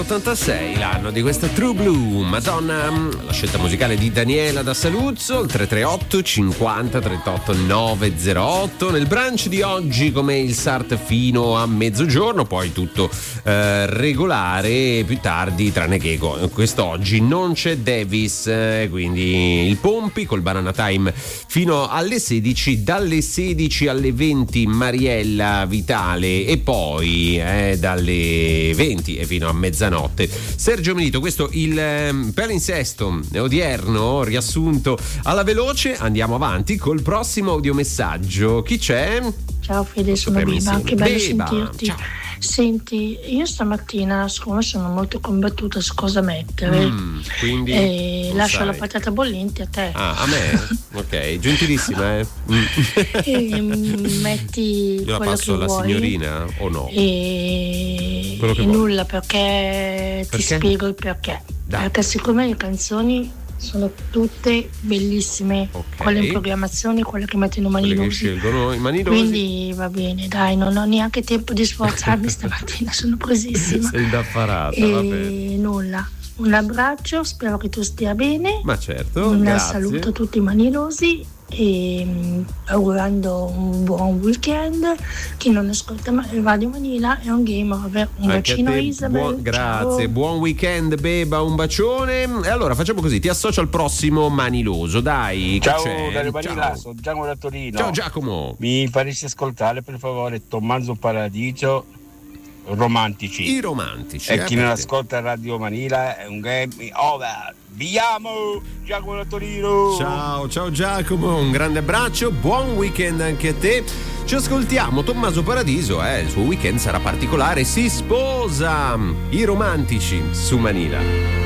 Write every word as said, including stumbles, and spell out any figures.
ottantasei l'anno di questa True Blue, Madonna, la scelta musicale di Daniela da Saluzzo, il tre tre otto cinquanta trentotto novecentotto. Nel brunch di oggi come il Sart fino a mezzogiorno, poi tutto eh, regolare più tardi, tranne che quest'oggi non c'è Davis, eh, quindi il Pompi col Banana Time fino alle sedici, dalle sedici alle venti Mariella Vitale e poi eh, dalle venti e fino a mezzanotte Sergio Melito. Questo il eh, palinsesto odierno riassunto alla veloce. Andiamo avanti col prossimo audiomessaggio. Chi c'è? Ciao Fede, sono Beba, che bello Beba, sentirti. ciao. Senti, io stamattina siccome sono molto combattuta su cosa mettere, mm, quindi e lascio sai. la patata bollente a te. Ah, a me? Ok, gentilissima, eh. E metti io la quello passo che alla vuoi signorina o no? E, Quello che e vuoi. nulla, perché, Perché? ti spiego il perché. Dai. Perché siccome le canzoni sono tutte bellissime, Ok. quelle in programmazione, quelle che mettono i Quelle che manilosi. scelgono i manilosi. Quindi va bene, dai, non ho neanche tempo di sforzarmi stamattina, sono presissima. Sei indaffarata, E va bene. nulla. Un abbraccio, spero che tu stia bene. Ma certo, Un grazie. saluto a tutti i manilosi e mm, augurando un buon weekend. Chi non ascolta ma- Radio Manila è un game over. Un Anche a bacino te, Isabel. buon- grazie, Ciao. buon weekend Beba, un bacione. E allora facciamo così, ti associo al prossimo maniloso, dai. che Ciao c'è? Dario Manila, Ciao. sono Giacomo da Torino. Ciao Giacomo. Mi faresti ascoltare per favore Tommaso Paradiso, Romantici. I romantici. E eh, chi non perché- ascolta Radio Manila è un game over. Viamo! Giacomo da Torino! Ciao, ciao Giacomo, un grande abbraccio, buon weekend anche a te. Ci ascoltiamo, Tommaso Paradiso, eh, il suo weekend sarà particolare, si sposa. I romantici su Manila.